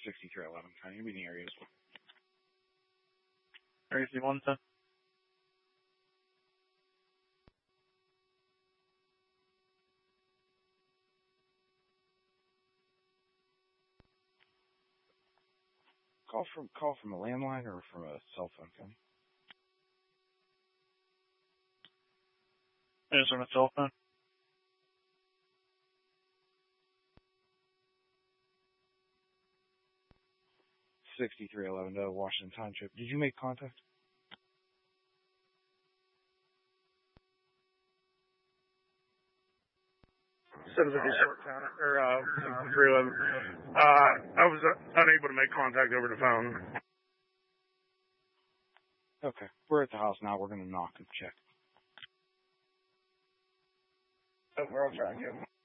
6311, kind of reading areas. Area 110. Call from a landline or from a cell phone, Tony? Is on a cell phone? $6311 Washington Township. Did you make contact? I was unable to make contact over the phone. Okay. We're at the house now. We're going to knock and check. We're all trying to get